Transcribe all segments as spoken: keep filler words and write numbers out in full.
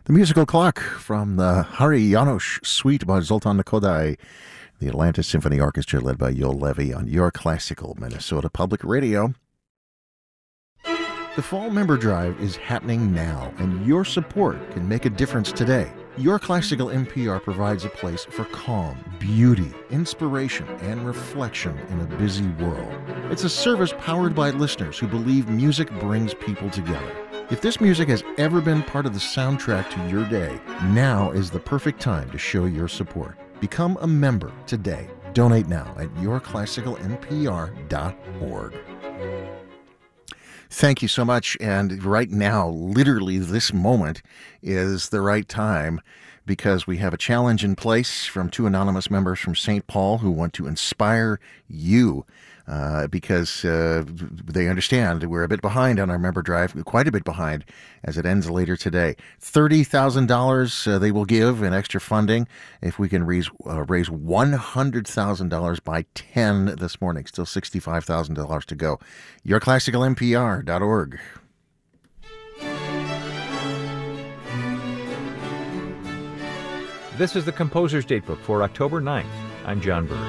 The musical clock from the Hari Janos Suite by Zoltan Kodai, the Atlanta Symphony Orchestra led by Yoel Levy on Your Classical Minnesota Public Radio. The Fall Member Drive is happening now, and your support can make a difference today. Your Classical N P R provides a place for calm, beauty, inspiration, and reflection in a busy world. It's a service powered by listeners who believe music brings people together. If this music has ever been part of the soundtrack to your day, now is the perfect time to show your support. Become a member today. Donate now at your classical n p r dot org. Thank you so much. And right now, literally this moment, is the right time because we have a challenge in place from two anonymous members from Saint Paul who want to inspire you uh, because uh, they understand we're a bit behind on our member drive, quite a bit behind, as it ends later today. thirty thousand dollars uh, they will give in extra funding if we can raise, uh, raise one hundred thousand dollars by ten this morning. Still sixty-five thousand dollars to go. your classical n p r dot org. This is the Composer's Datebook for October ninth. I'm John Burge.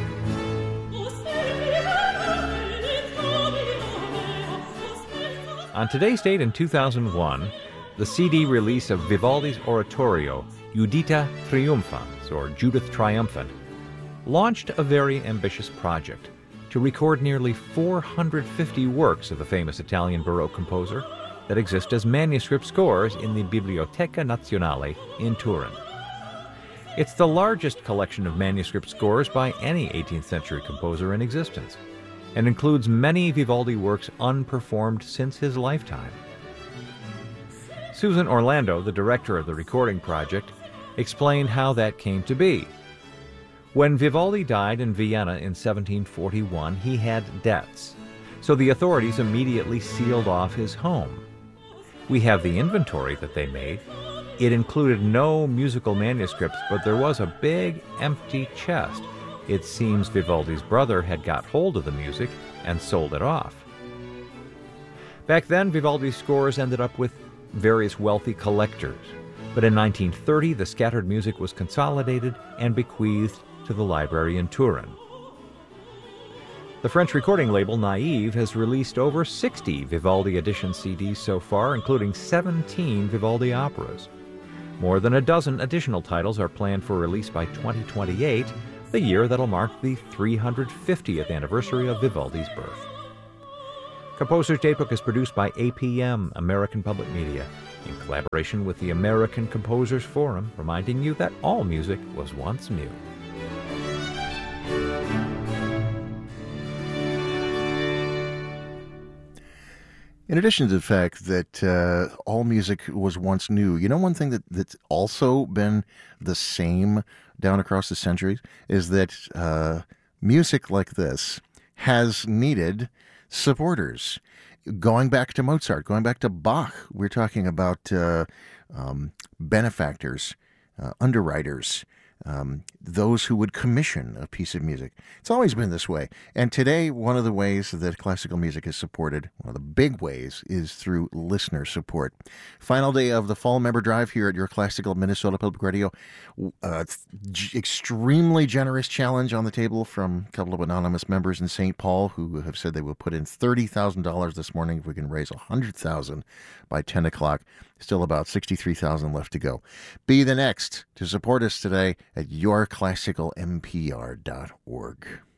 On today's date in two thousand one, the C D release of Vivaldi's oratorio, Juditha Triumphans, or Judith Triumphant, launched a very ambitious project to record nearly four hundred fifty works of the famous Italian Baroque composer that exist as manuscript scores in the Biblioteca Nazionale in Turin. It's the largest collection of manuscript scores by any eighteenth century composer in existence, and includes many Vivaldi works unperformed since his lifetime. Susan Orlando, the director of the recording project, explained how that came to be. When Vivaldi died in Vienna in seventeen forty-one, he had debts, so the authorities immediately sealed off his home. We have the inventory that they made. It included no musical manuscripts, but there was a big empty chest. It seems Vivaldi's brother had got hold of the music and sold it off. Back then, Vivaldi's scores ended up with various wealthy collectors, but in nineteen thirty, the scattered music was consolidated and bequeathed to the library in Turin. The French recording label Naive has released over sixty Vivaldi edition C Ds so far, including seventeen Vivaldi operas. More than a dozen additional titles are planned for release by twenty twenty-eight, the year that'll mark the three hundred fiftieth anniversary of Vivaldi's birth. Composer's Datebook is produced by A P M, American Public Media, in collaboration with the American Composers Forum, reminding you that all music was once new. In addition to the fact that uh, all music was once new, you know one thing that, that's also been the same down across the centuries is that uh, music like this has needed supporters. Going back to Mozart, going back to Bach, we're talking about uh, um, benefactors, uh, underwriters, Um, those who would commission a piece of music. It's always been this way. And today, one of the ways that classical music is supported, one of the big ways, is through listener support. Final day of the Fall Member Drive here at Your Classical Minnesota Public Radio. Uh, g- extremely generous challenge on the table from a couple of anonymous members in Saint Paul who have said they will put in thirty thousand dollars this morning if we can raise one hundred thousand dollars by ten o'clock. Still about sixty-three thousand dollars left to go. Be the next to support us today at your classical n p r dot org.